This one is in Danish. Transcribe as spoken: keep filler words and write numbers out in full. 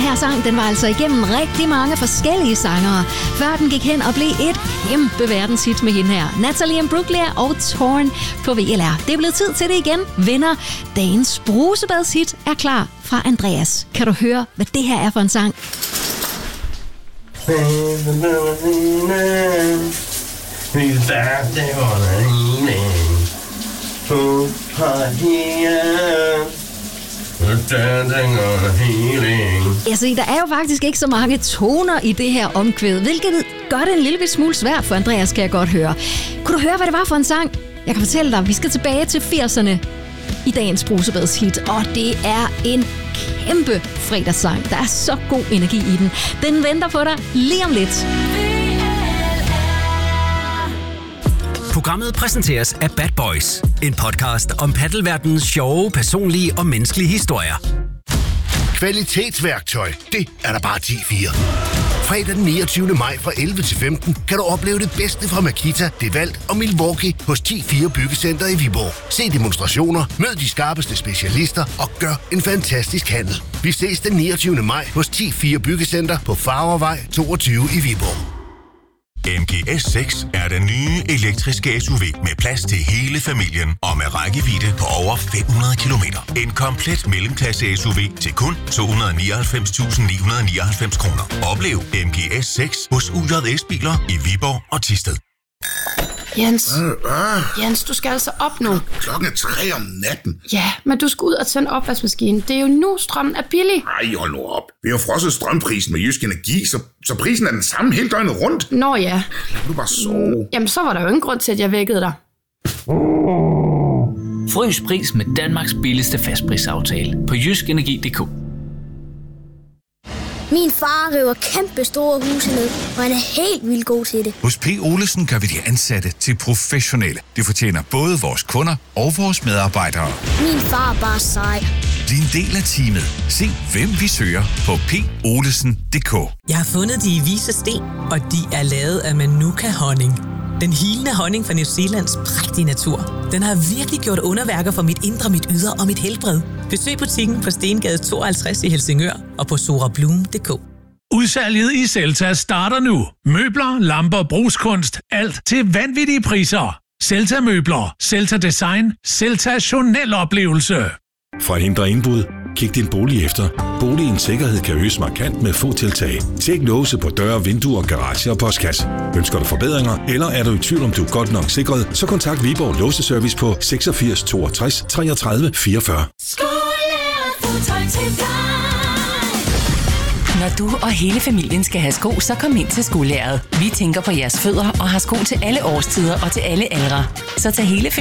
her sang, den var altså igennem rigtig mange forskellige sangere, før den gik hen og blev et kæmpe verdenshit med hende her. Natalie Imbruglia og Torn på V L R. Det er blevet tid til det igen. Vinder dagens brusebadshit er klar fra Andreas. Kan du høre, hvad det her er for en sang? Jeg siger, der er jo faktisk ikke så mange toner i det her omkvæd, hvilket gør det en lille smule svært for Andreas, kan jeg godt høre. Kunne du høre, hvad det var for en sang? Jeg kan fortælle dig, vi skal tilbage til firserne i dagens brusebadshit, og det er en kæmpe fredagssang. Der er så god energi i den. Den venter på dig lige om lidt. Programmet præsenteres af Bad Boys, en podcast om paddelverdenens sjove, personlige og menneskelige historier. Kvalitetsværktøj, det er der bare ti fire. Fredag den niogtyvende maj fra elleve til femten kan du opleve det bedste fra Makita, DeWalt og Milwaukee hos ti fire Byggecenter i Viborg. Se demonstrationer, mød de skarpeste specialister og gør en fantastisk handel. Vi ses den niogtyvende maj hos ti fire Byggecenter på Farvervej toogtyve i Viborg. M G S seks er den nye elektriske S U V med plads til hele familien og med rækkevidde på over fem hundrede kilometer. En komplet mellemklasse S U V til kun to hundrede og nioghalvfems tusind ni hundrede og nioghalvfems kroner. Oplev M G S seks hos U J S Biler i Viborg og Thisted. Jens, Jens, du skal altså op nu. Klokken er tre om natten. Ja, men du skal ud og tænde opvaskemaskinen. Det er jo nu, strømmen er billig. Ej, hold nu op. Vi har jo frosset strømprisen med Jysk Energi, så, så prisen er den samme hele døgnet rundt. Nå ja. Lad du bare sove. Jamen, så var der jo ingen grund til, at jeg vækkede dig. Frys pris med Danmarks billigste fastprisaftale på jysk energi punktum d k. Min far river kæmpe store huse ned, og han er helt vildt god til det. Hos P. Olesen gør vi de ansatte til professionelle. Det fortjener både vores kunder og vores medarbejdere. Min far er bare sej. Din del af teamet. Se, hvem vi søger på p olesen punktum d k. Jeg har fundet de i Vise Sten, og de er lavet af Manuka-honning. Den hilende honning fra New Zealands prægtige natur. Den har virkelig gjort underværker for mit indre, mit ydre og mit helbred. Besøg butikken på Stengade tooghalvtreds i Helsingør og på sorablum punktum d k. Udsalget i Celta starter nu. Møbler, lamper, brugskunst, alt til vanvittige priser. Celta Møbler, Celta Design, Celta Journal-oplevelse. For at hindre indbrud, kig din bolig efter. Boligens sikkerhed kan øges markant med få tiltag. Tjek låse på døre, vinduer, garage og postkasse. Ønsker du forbedringer, eller er du i tvivl om du er godt nok sikret, så kontakt Viborg Låseservice på seksogfirs toogtres treogtredive fireogfyrre. Når du og hele familien skal have sko, så kom ind til Skolæret. Vi tænker på jeres fødder og har sko til alle årstider og til alle aldre. Så tag hele familien